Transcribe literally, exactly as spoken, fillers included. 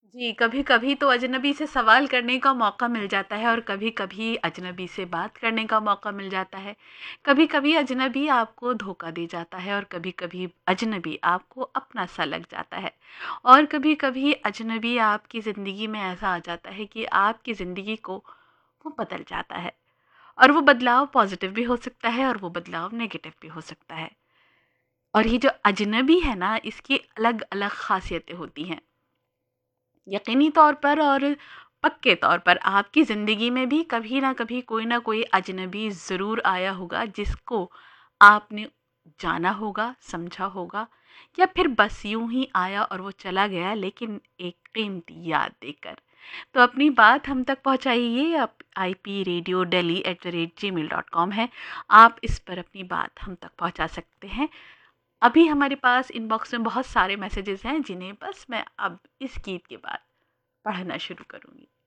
जी, कभी-कभी तो अजनबी से सवाल करने का मौका मिल जाता है और कभी-कभी अजनबी से बात करने का मौका मिल जाता है। कभी-कभी अजनबी आपको धोखा दे जाता है और कभी-कभी अजनबी आपको अपना-सा लग जाता है। और कभी-कभी अजनबी आपकी ज़िंदगी में ऐसा आ जाता है कि आपकी ज़िंदगी को वो बदल जाता है। और वो बदलाव पॉज़िटिव भी हो सकता है और वो बदलाव नेगेटिव भी हो सकता है। और ये जो अजनबी है ना, इसकी अलग-अलग ख़ासियतें होती हैं। यकीनी तौर पर और पक्के तौर पर आपकी ज़िंदगी में भी कभी ना कभी कोई ना कोई अजनबी ज़रूर आया होगा जिसको आपने जाना होगा, समझा होगा, या फिर बस यूं ही आया और वो चला गया लेकिन एक कीमती याद देकर। तो अपनी बात हम तक पहुंचाइए। आप I P radio daily at the rate ji mail dot com है, आप इस पर अपनी बात हम तक पहुंचा सकते हैं। अभी हमारे पास इनबॉक्स में बहुत सारे मैसेजेस हैं जिन्हें बस मैं अब इस गीत के बाद पढ़ना शुरू करूँगी।